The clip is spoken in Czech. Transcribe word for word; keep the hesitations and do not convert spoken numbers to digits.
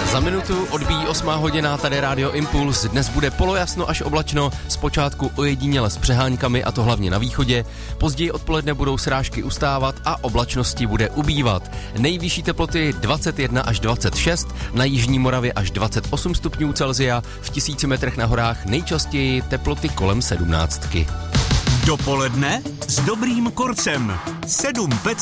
Za minutu odbíjí osmá hodina, tady Rádio Impuls. Dnes bude polojasno až oblačno, zpočátku ojediněle s přeháňkami, a to hlavně na východě. Později odpoledne budou srážky ustávat a oblačnosti bude ubývat. Nejvyšší teploty dvacet jedna až dvacet šest, na jižní Moravě až dvacet osm stupňů Celsia, v tisíci metrech na horách nejčastěji teploty kolem sedmnáctky. Dopoledne s dobrým korcem. Sedm pec